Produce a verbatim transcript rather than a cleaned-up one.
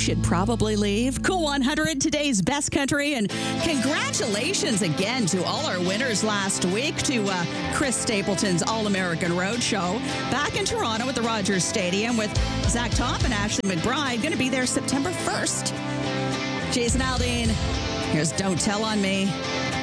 should probably leave. Cool one hundred, today's best country. And congratulations again to all our winners last week, to uh, Chris Stapleton's All-American Road Show back in Toronto at the Rogers Stadium with Zach Top and Ashley McBride. Going to be there September first. Jason Aldean, here's Don't Tell on Me.